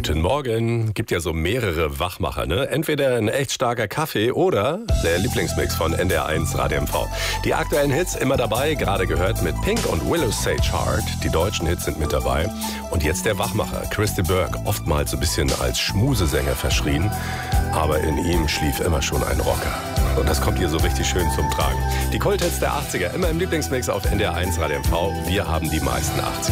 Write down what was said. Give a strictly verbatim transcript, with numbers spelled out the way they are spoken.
Guten Morgen. Gibt ja so mehrere Wachmacher, ne? Entweder ein echt starker Kaffee oder der Lieblingsmix von N D R eins Radio M V. Die aktuellen Hits immer dabei, gerade gehört mit Pink und Willow Sage Heart. Die deutschen Hits sind mit dabei. Und jetzt der Wachmacher, Chris de Burgh, oftmals so ein bisschen als Schmusesänger verschrien. Aber in ihm schlief immer schon ein Rocker. Und das kommt hier so richtig schön zum Tragen. Die Kult-Hits der achtziger, immer im Lieblingsmix auf N D R eins Radio M V. Wir haben die meisten achtziger.